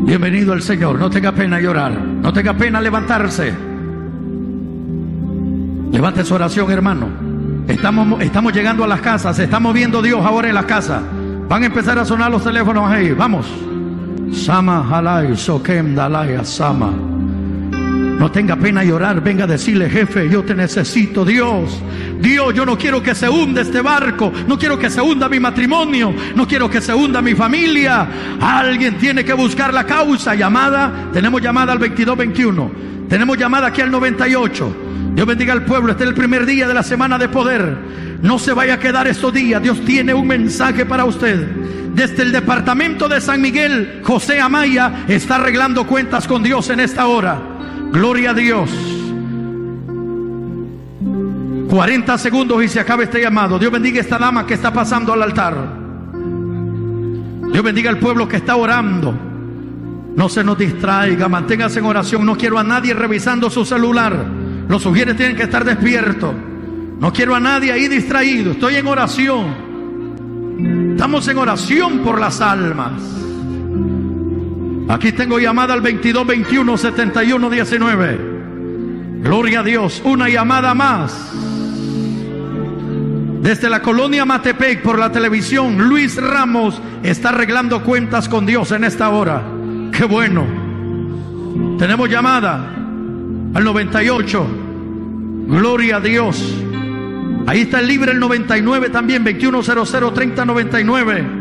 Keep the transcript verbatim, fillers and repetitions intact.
Bienvenido al Señor. No tenga pena llorar, no tenga pena levantarse. Levante su oración, hermano. Estamos, estamos llegando a las casas. Se está moviendo Dios ahora en las casas. Van a empezar a sonar los teléfonos ahí. Vamos. Sama halai sokem dalai asama. No tenga pena llorar. Venga a decirle: jefe, yo te necesito. Dios, Dios, yo no quiero que se hunda este barco. No quiero que se hunda mi matrimonio. No quiero que se hunda mi familia. Alguien tiene que buscar la causa. Llamada. Tenemos llamada al veintidós veintiuno. Tenemos llamada aquí al noventa y ocho. Dios bendiga al pueblo. Este es el primer día de la semana de poder. No se vaya a quedar estos días. Dios tiene un mensaje para usted. Desde el departamento de San Miguel, José Amaya está arreglando cuentas con Dios en esta hora. Gloria a Dios. cuarenta segundos y se acaba este llamado. Dios bendiga a esta dama que está pasando al altar. Dios bendiga al pueblo que está orando. No se nos distraiga, manténgase en oración. No quiero a nadie revisando su celular. Los sugieres tienen que estar despiertos. No quiero a nadie ahí distraído. Estoy en oración. Estamos en oración por las almas. Aquí tengo llamada al veintidós veintiuno setenta y uno diecinueve. Gloria a Dios. Una llamada más. Desde la colonia Matepec por la televisión, Luis Ramos está arreglando cuentas con Dios en esta hora. Qué bueno. Tenemos llamada al noventa y ocho. Gloria a Dios. Ahí está el libre, el noventa y nueve también, veintiuno cero cero treinta noventa y nueve.